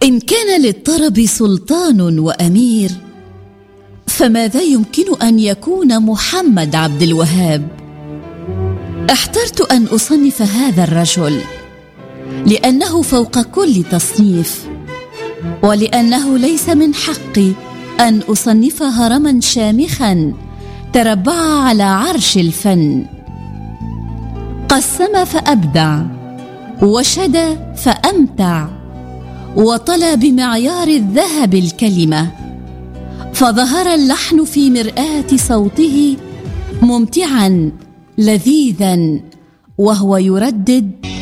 إن كان للطرب سلطان وأمير، فماذا يمكن أن يكون محمد عبد الوهاب؟ احترت أن أصنف هذا الرجل لأنه فوق كل تصنيف، ولأنه ليس من حقي أن أصنف هرما شامخا تربع على عرش الفن. قسم فأبدع، وشدى فأمتع، وطلى بمعيار الذهب الكلمة، فظهر اللحن في مرآة صوته ممتعا لذيذا وهو يردد: